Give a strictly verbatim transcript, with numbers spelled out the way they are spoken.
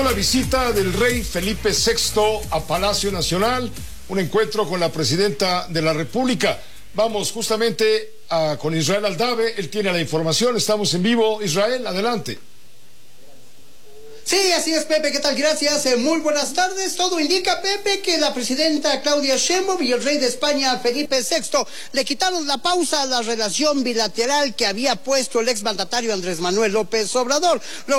La visita del rey Felipe sexto a Palacio Nacional, un encuentro con la presidenta de la República. Vamos justamente a, con Israel Aldave, él tiene la información, estamos en vivo. Israel, adelante. Sí, así es, Pepe, ¿qué tal? Gracias, eh, muy buenas tardes. Todo indica, Pepe, que la presidenta Claudia Sheinbaum y el rey de España, Felipe sexto, le quitaron la pausa a la relación bilateral que había puesto el exmandatario Andrés Manuel López Obrador.